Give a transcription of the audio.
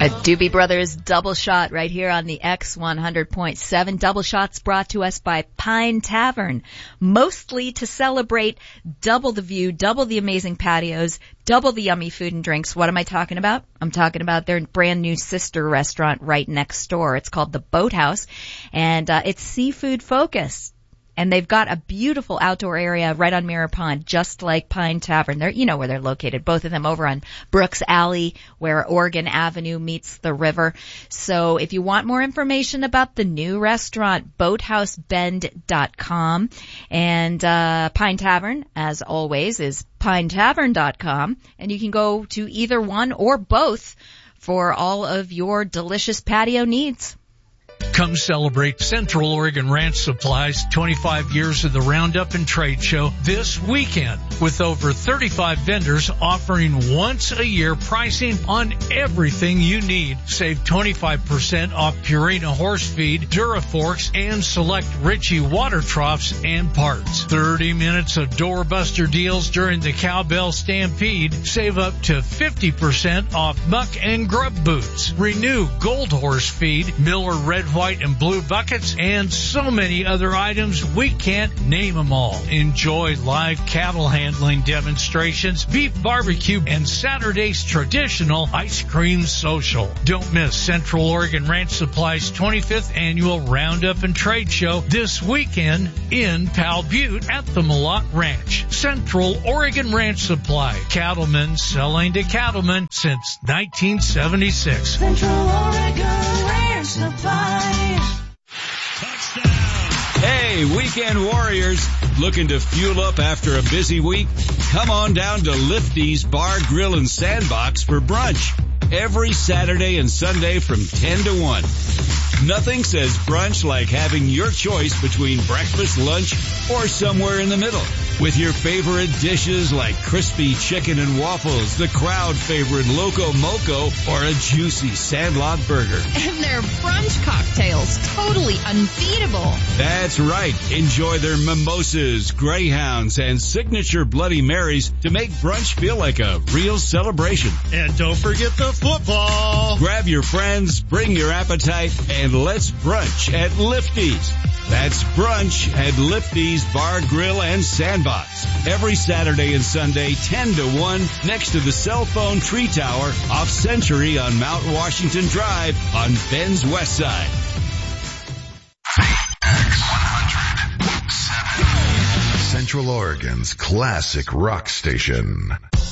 A Doobie Brothers double shot right here on the X100.7. Double shots brought to us by Pine Tavern, mostly to celebrate double the view, double the amazing patios, double the yummy food and drinks. What am I talking about? I'm talking about their brand new sister restaurant right next door. It's called the Boathouse, and it's seafood focused. And they've got a beautiful outdoor area right on Mirror Pond, just like Pine Tavern. They're, you know where they're located, both of them over on Brooks Alley, where Oregon Avenue meets the river. So if you want more information about the new restaurant, boathousebend.com. And Pine Tavern, as always, is pinetavern.com. And you can go to either one or both for all of your delicious patio needs. Come celebrate Central Oregon Ranch Supply's 25 years of the Roundup and Trade Show this weekend with over 35 vendors offering once-a-year pricing on everything you need. Save 25% off Purina horse feed, Duraforks, and select Ritchie water troughs and parts. 30 minutes of doorbuster deals during the Cowbell Stampede. Save up to 50% off muck and grub boots. Renew Gold Horse feed, Miller Red, White, and blue buckets, and so many other items we can't name them all. Enjoy live cattle handling demonstrations, beef barbecue, and Saturday's traditional ice cream social. Don't miss Central Oregon Ranch Supply's 25th annual Roundup and Trade Show this weekend in Powell Butte at the Malott Ranch. Central Oregon Ranch Supply, cattlemen selling to cattlemen since 1976. Central Oregon Ranch Supply. Touchdown. Hey, weekend warriors, looking to fuel up after a busy week? Come on down to Lifty's Bar, Grill, and Sandbox for brunch every Saturday and Sunday from 10 to 1. Nothing says brunch like having your choice between breakfast, lunch, or somewhere in the middle. With your favorite dishes like crispy chicken and waffles, the crowd favorite Loco Moco, or a juicy Sandlot burger. And their brunch cocktails, totally unbeatable. That's right. Enjoy their mimosas, Greyhounds, and signature Bloody Marys to make brunch feel like a real celebration. And don't forget the football. Grab your friends, bring your appetite, and let's brunch at Lifty's. That's brunch at Lifty's Bar, Grill, and Sandbox. Every Saturday and Sunday, 10 to 1, next to the cell phone tree tower off Century on Mount Washington Drive on Bend's West Side. X100.7. Central Oregon's classic rock station.